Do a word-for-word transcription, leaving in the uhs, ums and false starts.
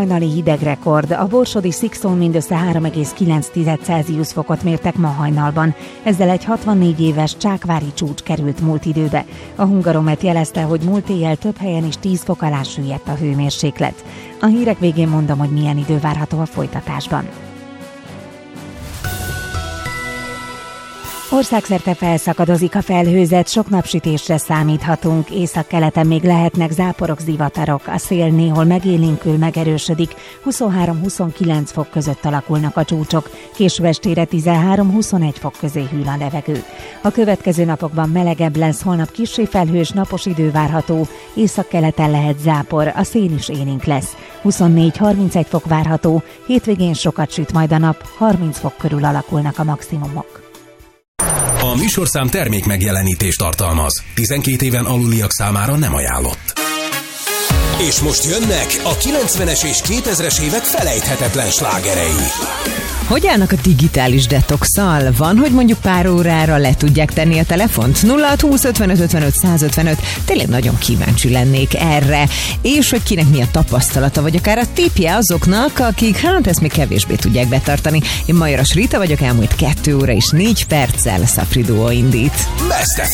hajnali hidegrekord. A borsodi Szikszón mindössze három egész kilenc Celsius fokot mértek ma hajnalban. Ezzel egy hatvannégy éves csákvári csúcs került múlt időbe. A Hungaromet jelezte, hogy múlt éjjel több helyen is tíz fok alá süllyedt a hőmérséklet. A hírek végén mondom, hogy milyen idő várható a folytatásban. Országszerte felszakadozik a felhőzet, sok napsütésre számíthatunk, északkeleten még lehetnek záporok, zivatarok, a szél néhol megélénkül, megerősödik, huszonhárom-huszonkilenc fok között alakulnak a csúcsok, késő estére tizenhárom-huszonegy fok közé hűl a levegő. A következő napokban melegebb lesz, holnap kissé felhős, napos idő várható, északkeleten lehet zápor, a szél is élénk lesz, huszonnégy-harmincegy fok várható, hétvégén sokat süt majd a nap, harminc fok körül alakulnak a maximumok. A műsorszám termék megjelenítést tartalmaz. tizenkét éven aluliak számára nem ajánlott. És most jönnek a kilencvenes és kétezres évek felejthetetlen slágerei. Hogy állnak a digitális detoxal? Van, hogy mondjuk pár órára le tudják tenni a telefont? nulla hat húsz ötvenöt ötvenöt százötvenöt. Tényleg nagyon kíváncsi lennék erre. És hogy kinek mi a tapasztalata, vagy akár a tippje azoknak, akik hát ezt még kevésbé tudják betartani. Én Majoras Rita vagyok, elmúlt kettő óra és négy perccel Szafri Duo indít. Best